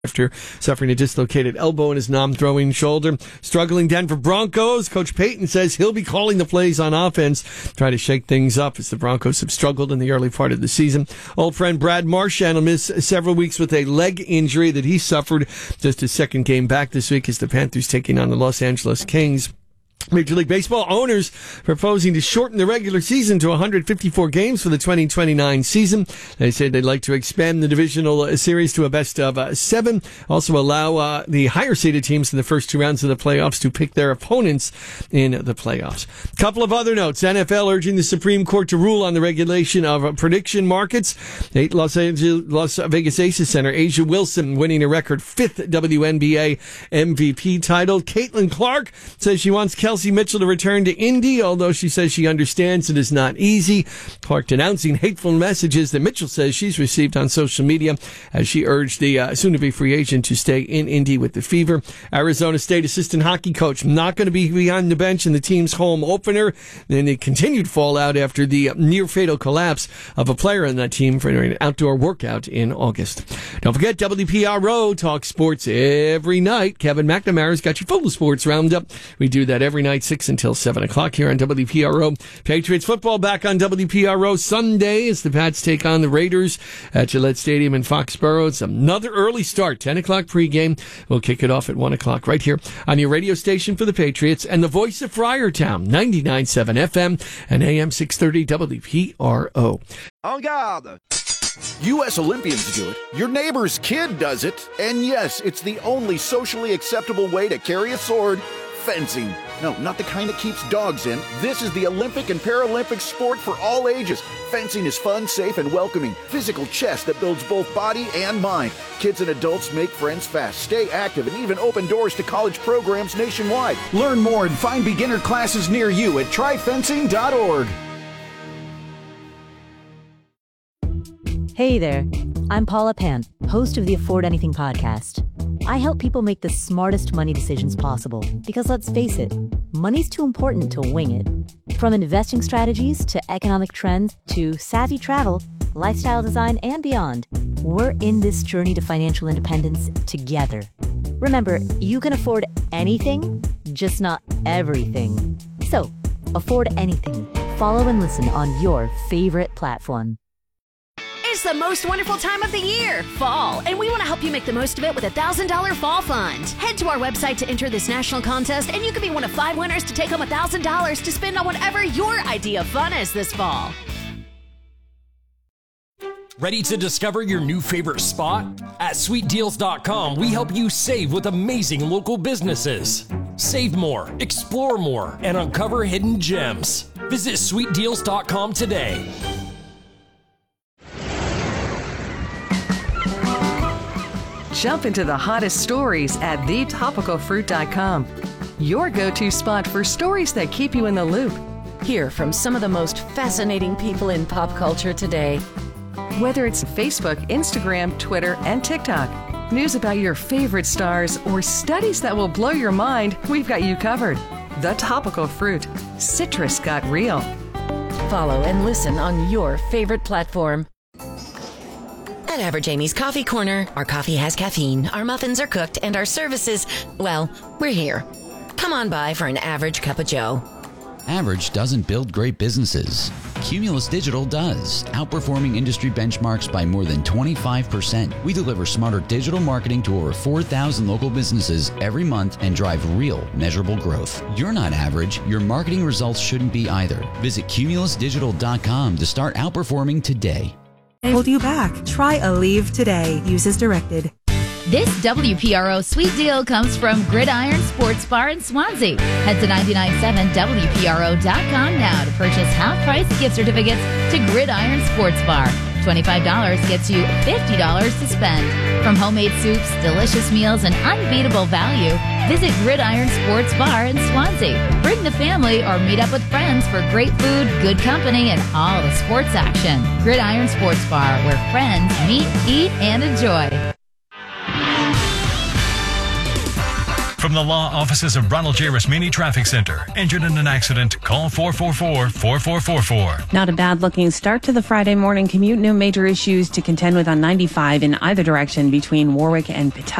after suffering a dislocated elbow in his non-throwing shoulder. Struggling Denver Broncos. Coach Payton says he'll be calling the plays on offense, try to shake things up as the Broncos have struggled in the early part of the season. Old friend Brad Marchand will miss several weeks with a leg injury that he suffered. Just his second game back this week as the Panthers taking on the Los Angeles Kings. Major League Baseball owners proposing to shorten the regular season to 154 games for the 2029 season. They said they'd like to expand the divisional series to a best of 7. Also allow the higher seeded teams in the first 2 rounds of the playoffs to pick their opponents in the playoffs. Couple of other notes. NFL urging the Supreme Court to rule on the regulation of prediction markets. Las Vegas Aces center Asia Wilson winning a record 5th WNBA MVP title. Caitlin Clark says she wants Kelsey Mitchell to return to Indy, although she says she understands it is not easy. Clark denouncing hateful messages that Mitchell says she's received on social media as she urged the soon-to-be free agent to stay in Indy with the Fever. Arizona State assistant hockey coach not going to be behind the bench in the team's home opener. Then the continued fallout after the near-fatal collapse of a player on that team for an outdoor workout in August. Don't forget, WPRO talks sports every night. Kevin McNamara's got your full sports roundup. We do that every night, 6 until 7 o'clock here on WPRO. Patriots football back on WPRO Sunday as the Pats take on the Raiders at Gillette Stadium in Foxborough. It's another early start, 10 o'clock pregame. We'll kick it off at 1 o'clock right here on your radio station for the Patriots and the voice of Friartown, 99.7 FM and AM 630 WPRO. En garde! U.S. Olympians do it, your neighbor's kid does it, and yes, it's the only socially acceptable way to carry a sword. Fencing. No, not the kind that keeps dogs in. This is the Olympic and Paralympic sport for all ages. Fencing is fun, safe, and welcoming. Physical chess that builds both body and mind. Kids and adults make friends fast, stay active, and even open doors to college programs nationwide. Learn more and find beginner classes near you at tryfencing.org. Hey there, I'm Paula Pant, host of the Afford Anything podcast. I help people make the smartest money decisions possible because, let's face it, money's too important to wing it. From investing strategies to economic trends to savvy travel, lifestyle design, and beyond, we're in this journey to financial independence together. Remember, you can afford anything, just not everything. So, afford anything. Follow and listen on your favorite platform. It's the most wonderful time of the year, fall, and we want to help you make the most of it with a $1,000 fall fund. Head to our website to enter this national contest, and you could be one of 5 winners to take home $1,000 to spend on whatever your idea of fun is this fall. Ready to discover your new favorite spot? At SweetDeals.com, we help you save with amazing local businesses. Save more, explore more, and uncover hidden gems. Visit SweetDeals.com today. Jump into the hottest stories at thetopicalfruit.com. Your go-to spot for stories that keep you in the loop. Hear from some of the most fascinating people in pop culture today. Whether it's Facebook, Instagram, Twitter, and TikTok, news about your favorite stars, or studies that will blow your mind, we've got you covered. The Topical Fruit. Citrus got real. Follow and listen on your favorite platform. At Average Amy's Coffee Corner, our coffee has caffeine, our muffins are cooked, and our services, well, we're here. Come on by for an average cup of joe. Average doesn't build great businesses. Cumulus Digital does, outperforming industry benchmarks by more than 25%. We deliver smarter digital marketing to over 4,000 local businesses every month and drive real, measurable growth. You're not average. Your marketing results shouldn't be either. Visit cumulusdigital.com to start outperforming today. Hold you back. Try Aleve today. Use as directed. This WPRO sweet deal comes from Gridiron Sports Bar in Swansea. Head to 997WPRO.com now to purchase half-price gift certificates to Gridiron Sports Bar. $25 gets you $50 to spend. From homemade soups, delicious meals, and unbeatable value, visit Gridiron Sports Bar in Swansea. Bring the family or meet up with friends for great food, good company, and all the sports action. Gridiron Sports Bar, where friends meet, eat, and enjoy. From the law offices of Ronald J. Rasmini Traffic Center. Injured in an accident? Call 444-4444. Not a bad-looking start to the Friday morning commute. No major issues to contend with on 95 in either direction between Warwick and Pawtucket.